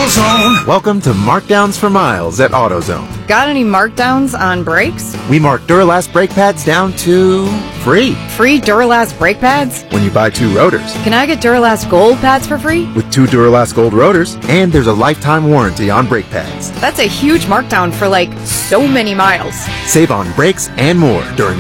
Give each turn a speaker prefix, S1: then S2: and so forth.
S1: AutoZone.
S2: Welcome to Markdowns for Miles at AutoZone.
S3: Got any markdowns on brakes?
S2: We mark Duralast brake pads down to free
S3: Free Duralast brake pads?
S2: when you buy 2 rotors.
S3: Can I get Duralast Gold pads for free?
S2: With 2 Duralast Gold rotors, and there's a lifetime warranty on brake pads.
S3: That's a huge markdown for like so many miles.
S2: Save on brakes and more during